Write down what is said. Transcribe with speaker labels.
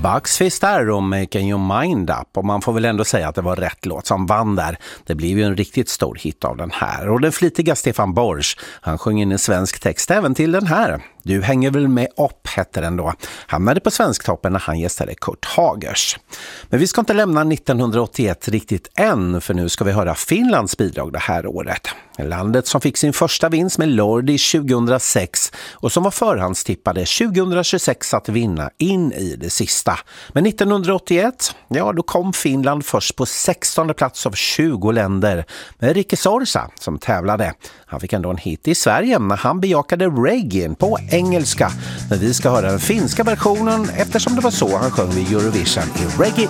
Speaker 1: Bugs Fizz där och Making Your Mind Up, och man får väl ändå säga att det var rätt låt som vann där. Det blev ju en riktigt stor hit av den här. Och den flitiga Stefan Borsch, han sjöng in en svensk text även till den här. Du hänger väl med upp, hette den då. Hamnade på Svensktoppen när han gästade Kurt Hagers. Men vi ska inte lämna 1981 riktigt än, för nu ska vi höra Finlands bidrag det här året. Landet som fick sin första vinst med Lordi 2006 och som var förhandstippade 2026 att vinna in i det sista. Men 1981, ja då kom Finland först på 16:e plats av 20 länder med Ricky Sorsa som tävlade. Han fick ändå en hit i Sverige när han bejakade reggae på engelska. Men vi ska höra den finska versionen eftersom det var så han sjöng vid Eurovision i Reggae